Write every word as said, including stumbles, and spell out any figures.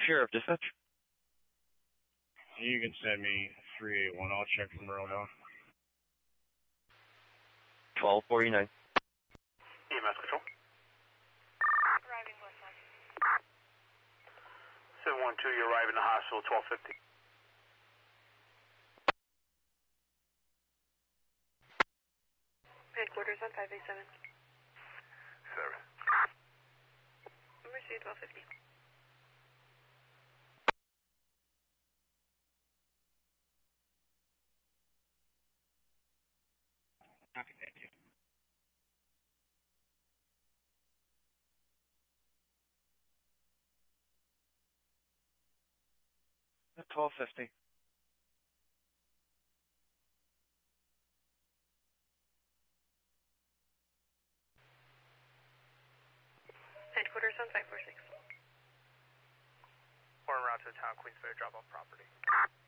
Sheriff, dispatch. You can send me three eight one. I'll check from Roanoke. twelve forty-nine. E M S control. Arriving Westline. seven one two, you're arriving in the hospital, twelve fifty. Headquarters on five eight seven. Seven. Emergency twelve fifty. Copy that, too. twelve fifty. Headquarters on five four six. We're en route to the town, Queensbury, drop off property.